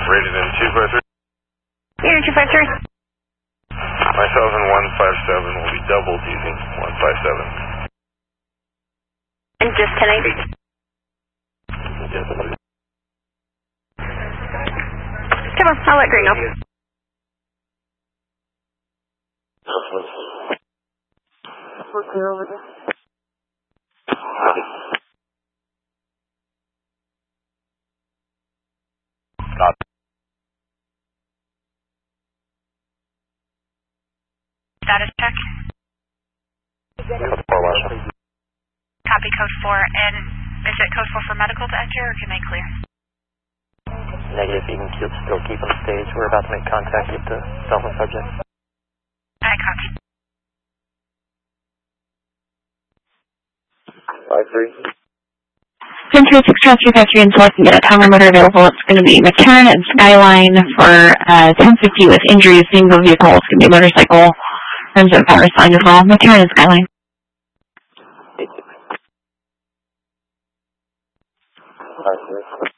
Rated in 253. Unit 253. Myself and 157 will be doubled using 157. And just 1080. Yes. Come on, I'll let Green know. We're clear over there. Copy. Status check. Code 4, Russia. Copy code 4. And is it code 4 for medical to enter, or can they clear? Negative, you can still keep on stage. We're about to make contact with the Delta subject. I copy. 53. Century 6-353 and selecting a timer motor available. It's going to be McCarran and Skyline for 1050 with injuries. Single vehicle. It's going to be a motorcycle. Runs at power sign as well. McCarran and Skyline. 53.